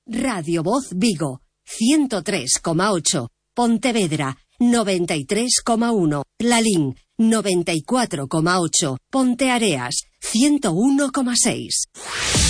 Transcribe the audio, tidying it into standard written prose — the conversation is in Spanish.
Radio Voz Vigo, 103,8. Pontevedra, 93,1. Lalín, 94,8. Ponteareas, 101,6.